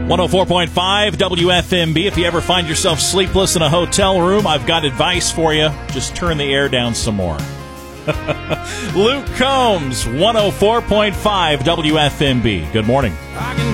104.5 WFMB. If you ever find yourself sleepless in a hotel room, I've got advice for you. Just turn the air down some more. Luke Combs, 104.5 WFMB. Good morning.